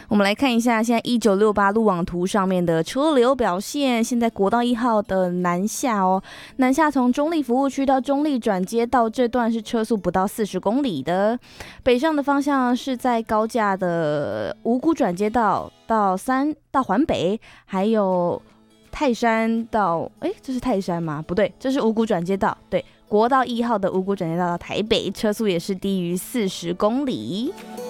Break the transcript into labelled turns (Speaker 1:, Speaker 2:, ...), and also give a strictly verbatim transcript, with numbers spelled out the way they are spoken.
Speaker 1: 我们来看一下现在一九六八路网图上面的车流表现。现在国道一号的南下哦，南下从中立服务区到中立转接道这段是车速不到四十公里的。北上的方向是在高架的五股转接道到三到环北，还有泰山到哎，这是泰山吗？不对，这是五股转接道。对，国道一号的五股转接道到台北，车速也是低于四十公里。